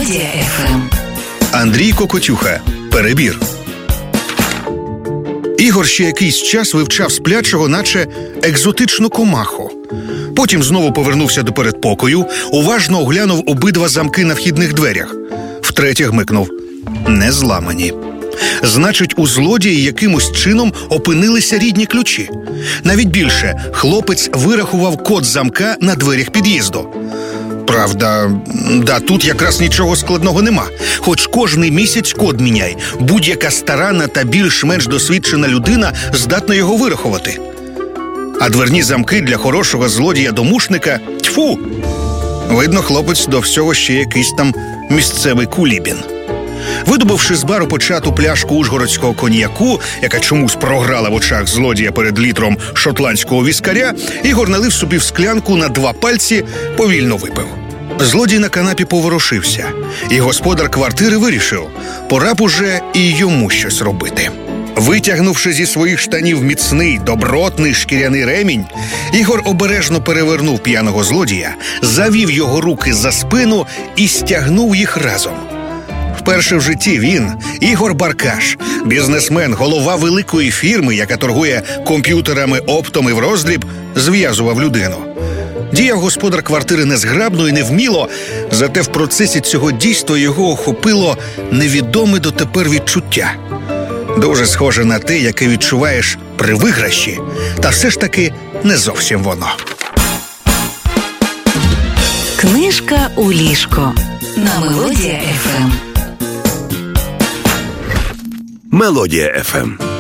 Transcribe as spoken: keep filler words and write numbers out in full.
Мелодія еф ем. Андрій Кокотюха. Перебір. Ігор ще якийсь час вивчав сплячого, наче екзотичну комаху. Потім знову повернувся до передпокою, уважно оглянув обидва замки на вхідних дверях. Втретє гмикнув. Не зламані. Значить, у злодії якимось чином опинилися рідні ключі. Навіть більше, хлопець вирахував код замка на дверях під'їзду. Правда, да, тут якраз нічого складного нема. Хоч кожний місяць код міняй. Будь-яка старанна та більш-менш досвідчена людина здатна його вирахувати. А дверні замки для хорошого злодія-домушника – тьфу! Видно, хлопець до всього ще якийсь там місцевий кулібін. Видобувши з бару почату пляшку ужгородського коньяку, яка чомусь програла в очах злодія перед літром шотландського віскаря, Ігор налив собі в склянку на два пальці, повільно випив. Злодій на канапі поворушився, і господар квартири вирішив – пора б уже і йому щось робити. Витягнувши зі своїх штанів міцний, добротний шкіряний ремінь, Ігор обережно перевернув п'яного злодія, завів його руки за спину і стягнув їх разом. Вперше в житті він, Ігор Баркаш, бізнесмен, голова великої фірми, яка торгує комп'ютерами оптом і в роздріб, зв'язував людину. Діяв господар квартири незграбно і невміло, зате в процесі цього дійства його охопило невідоме дотепер відчуття. Дуже схоже на те, яке відчуваєш при виграші, та все ж таки не зовсім воно. Книжка у ліжко на Мелодія еф ем. Мелодія еф ем.